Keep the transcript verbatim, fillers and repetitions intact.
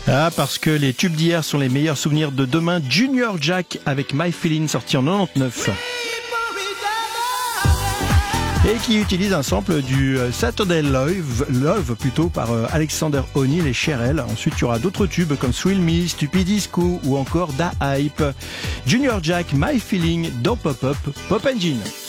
Ah, parce que les tubes d'hier sont les meilleurs souvenirs de demain. Junior Jack avec My Feeling, sorti en quatre-vingt-dix-neuf. Et qui utilise un sample du Saturday Love, Love plutôt par Alexander O'Neal et Cherrelle. Ensuite, il y aura d'autres tubes comme Thrill Me, Stupid Disco ou encore Da Hype. Junior Jack, My Feeling dans Pop-Up, Pop Engine.